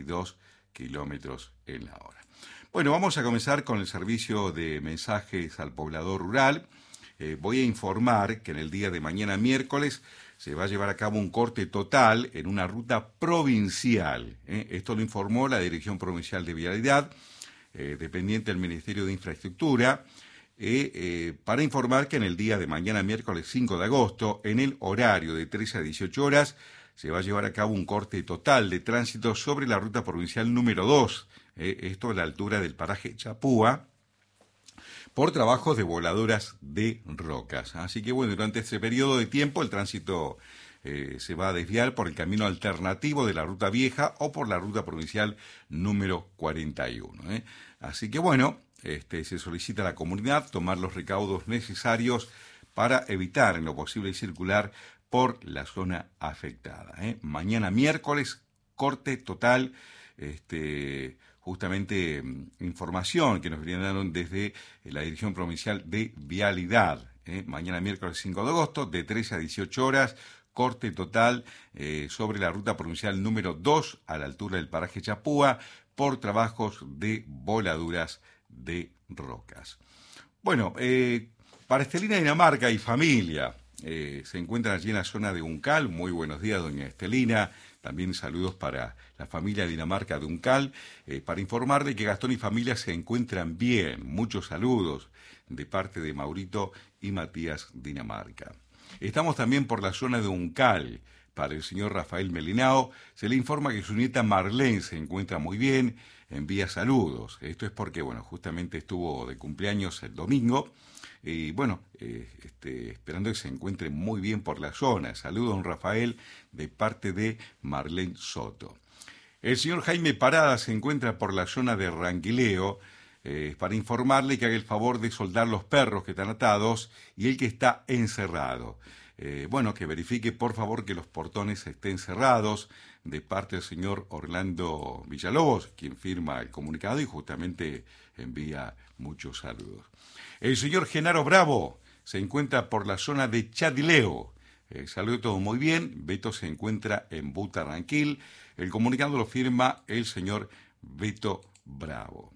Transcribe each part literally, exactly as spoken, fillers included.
veintidós kilómetros en la hora. Bueno, vamos a comenzar con el servicio de mensajes al poblador rural. Eh, voy a informar que en el día de mañana miércoles se va a llevar a cabo un corte total en una ruta provincial. ¿eh? Esto lo informó la Dirección Provincial de Vialidad, eh, dependiente del Ministerio de Infraestructura, eh, eh, para informar que en el día de mañana miércoles cinco de agosto, en el horario de trece a dieciocho horas, se va a llevar a cabo un corte total de tránsito sobre la ruta provincial número dos, eh, esto a la altura del paraje Chapúa, por trabajos de voladoras de rocas. Así que bueno, durante ese periodo de tiempo el tránsito eh, se va a desviar por el camino alternativo de la ruta vieja o por la ruta provincial número cuarenta y uno. ¿eh? Así que bueno, este, se solicita a la comunidad tomar los recaudos necesarios para evitar en lo posible circular por la zona afectada. ¿eh? Mañana miércoles, corte total, este, justamente información que nos brindaron desde la Dirección Provincial de Vialidad. ¿eh? Mañana miércoles cinco de agosto, de trece a dieciocho horas, corte total eh, sobre la ruta provincial número dos, a la altura del paraje Chapúa, por trabajos de voladuras de rocas. Bueno, eh, para Estelina Dinamarca y familia, Eh, se encuentran allí en la zona de Uncal. Muy buenos días, doña Estelina. También saludos para la familia Dinamarca de Uncal, eh, para informarle que Gastón y familia se encuentran bien. Muchos saludos de parte de Maurito y Matías Dinamarca. Estamos también por la zona de Uncal. Para el señor Rafael Melinao se le informa que su nieta Marlene se encuentra muy bien, envía saludos. Esto es porque, bueno, justamente estuvo de cumpleaños el domingo. Y bueno, eh, este, esperando que se encuentre muy bien por la zona. Saludo a don Rafael de parte de Marlene Soto. El señor Jaime Parada se encuentra por la zona de Ranquileo, eh, para informarle que haga el favor de soldar los perros que están atados y el que está encerrado. Eh, bueno, que verifique por favor que los portones estén cerrados, de parte del señor Orlando Villalobos, quien firma el comunicado y justamente envía muchos saludos. El señor Genaro Bravo se encuentra por la zona de Chadileo. Eh, saludo todo muy bien. Beto se encuentra en Butarranquil. El comunicado lo firma el señor Beto Bravo.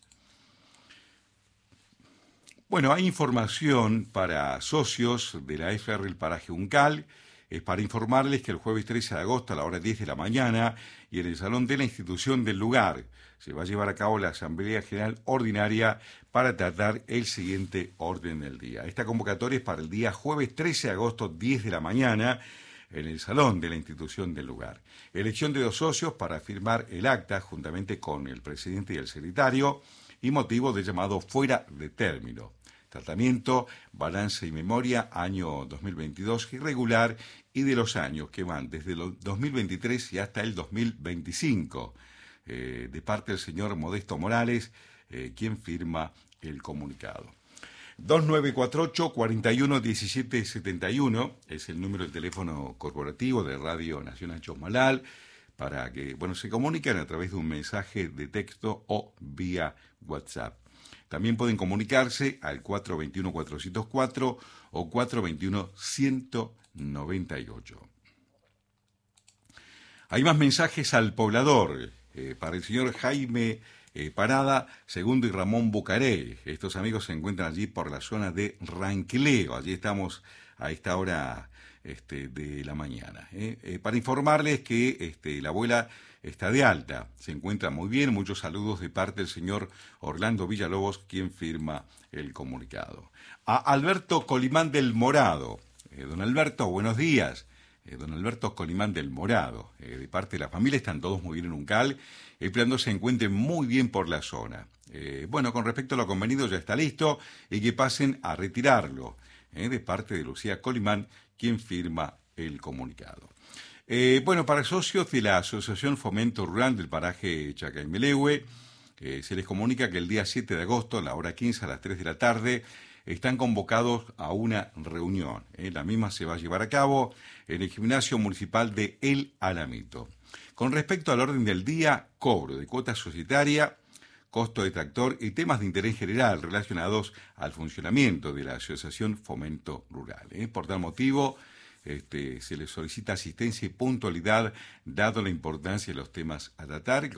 Bueno, hay información para socios de la F R El Paraje Uncal. Es para informarles que el jueves trece de agosto a la hora diez de la mañana y en el salón de la institución del lugar se va a llevar a cabo la Asamblea General Ordinaria para tratar el siguiente orden del día. Esta convocatoria es para el día jueves trece de agosto, diez de la mañana, en el salón de la institución del lugar. Elección de dos socios para firmar el acta juntamente con el presidente y el secretario y motivo de llamado fuera de término. Tratamiento, balance y memoria, año dos mil veintidós irregular y de los años que van desde el dos mil veintitrés y hasta el dos mil veinticinco, eh, de parte del señor Modesto Morales, eh, quien firma el comunicado. dos nueve cuatro ocho, cuatro uno, uno siete siete uno es el número de teléfono corporativo de Radio Nacional Chosmalal, para que, bueno, se comuniquen a través de un mensaje de texto o vía WhatsApp. También pueden comunicarse al cuatro dos uno, cuatro cero cuatro o cuatro dos uno, uno nueve ocho. Hay más mensajes al poblador. Eh, para el señor Jaime eh, Parada, Segundo y Ramón Bucaré. Estos amigos se encuentran allí por la zona de Ranquileo. Allí estamos a esta hora este, de la mañana. Eh. Eh, para informarles que este, la abuela está de alta, se encuentra muy bien. Muchos saludos de parte del señor Orlando Villalobos, quien firma el comunicado. A Alberto Colimán del Morado. Eh, don Alberto, buenos días. Eh, don Alberto Colimán del Morado, eh, de parte de la familia, están todos muy bien en Uncal, esperando se encuentren muy bien por la zona. Eh, bueno, con respecto a lo convenido ya está listo y que pasen a retirarlo, eh, de parte de Lucía Colimán, quien firma el comunicado. Eh, bueno, para socios de la Asociación Fomento Rural del paraje Chacaimelehue, eh, se les comunica que el día siete de agosto, a la hora quince, a las tres de la tarde, están convocados a una reunión. ¿eh? La misma se va a llevar a cabo en el gimnasio municipal de El Alamito. Con respecto al orden del día, cobro de cuota societaria, costo de tractor y temas de interés general relacionados al funcionamiento de la Asociación Fomento Rural. ¿eh? Por tal motivo, este, se les solicita asistencia y puntualidad, dado la importancia de los temas a tratar.